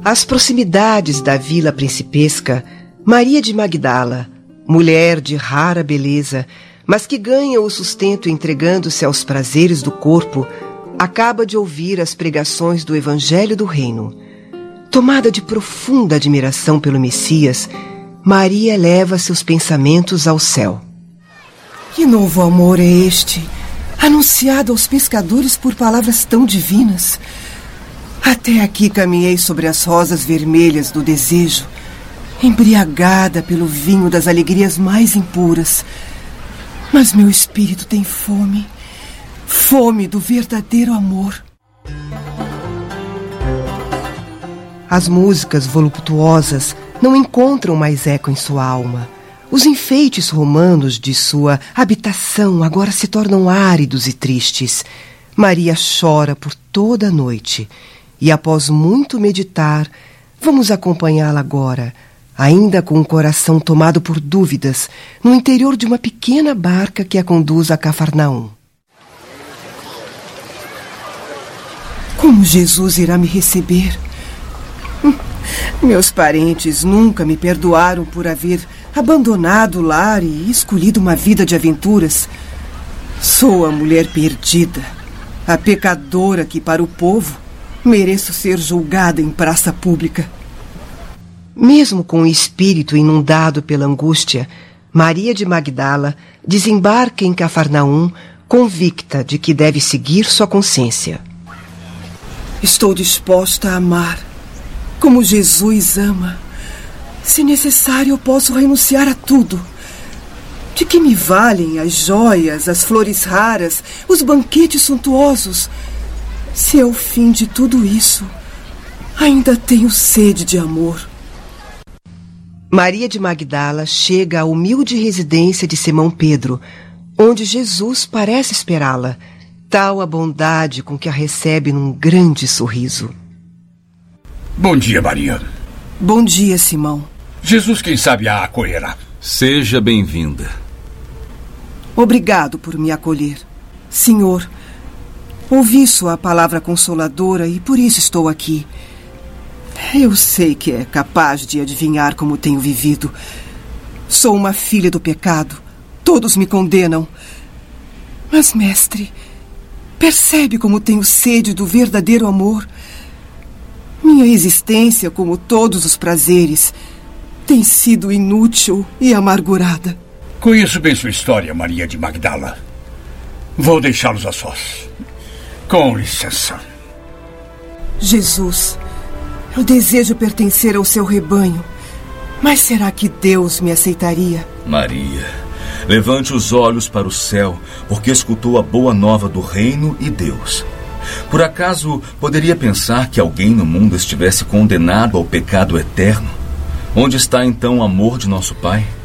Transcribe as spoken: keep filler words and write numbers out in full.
Às proximidades da vila principesca, Maria de Magdala, mulher de rara beleza, mas que ganha o sustento entregando-se aos prazeres do corpo, acaba de ouvir as pregações do Evangelho do Reino. Tomada de profunda admiração pelo Messias, Maria eleva seus pensamentos ao céu. Que novo amor é este, anunciado aos pescadores por palavras tão divinas? Até aqui caminhei sobre as rosas vermelhas do desejo, embriagada pelo vinho das alegrias mais impuras. Mas meu espírito tem fome, fome do verdadeiro amor. As músicas voluptuosas não encontram mais eco em sua alma. Os enfeites romanos de sua habitação agora se tornam áridos e tristes. Maria chora por toda a noite. E após muito meditar, vamos acompanhá-la agora, ainda com o coração tomado por dúvidas, no interior de uma pequena barca que a conduz a Cafarnaum. Como Jesus irá me receber? Meus parentes nunca me perdoaram por haver abandonado o lar e escolhido uma vida de aventuras. Sou a mulher perdida, a pecadora que, para o povo, mereço ser julgada em praça pública. Mesmo com o espírito inundado pela angústia, Maria de Magdala desembarca em Cafarnaum, convicta de que deve seguir sua consciência. Estou disposta a amar, como Jesus ama. Se necessário, eu posso renunciar a tudo. De que me valem as joias, as flores raras, os banquetes suntuosos, se ao fim de tudo isso ainda tenho sede de amor? Maria de Magdala chega à humilde residência de Simão Pedro, onde Jesus parece esperá-la, tal a bondade com que a recebe num grande sorriso. Bom dia, Maria. Bom dia, Simão. Jesus, quem sabe, a acolherá. Seja bem-vinda. Obrigado por me acolher. Senhor, ouvi sua palavra consoladora e por isso estou aqui. Eu sei que é capaz de adivinhar como tenho vivido. Sou uma filha do pecado. Todos me condenam. Mas, mestre, percebe como tenho sede do verdadeiro amor? Minha existência, como todos os prazeres, tem sido inútil e amargurada. Conheço bem sua história, Maria de Magdala. Vou deixá-los a sós. Com licença. Jesus, eu desejo pertencer ao seu rebanho, mas será que Deus me aceitaria? Maria, levante os olhos para o céu, porque escutou a boa nova do reino e Deus. Por acaso poderia pensar que alguém no mundo estivesse condenado ao pecado eterno? Onde está então o amor de nosso Pai?